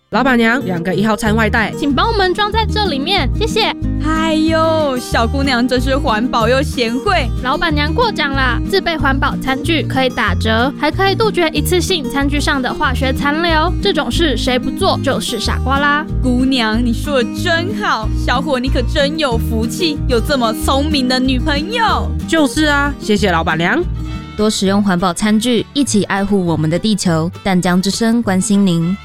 老板娘，2个1号餐外带， 请帮我们装在这里面，谢谢。 哎呦，小姑娘真是环保又贤惠。 老板娘过奖啦，自备环保餐具可以打折，还可以杜绝一次性餐具上的化学残留。这种事谁不做就是傻瓜啦。 姑娘，你说的真好，小伙你可真有福气，有这么聪明的女朋友。 就是啊，谢谢老板娘。 多使用环保餐具，一起爱护我们的地球。淡江之声关心您。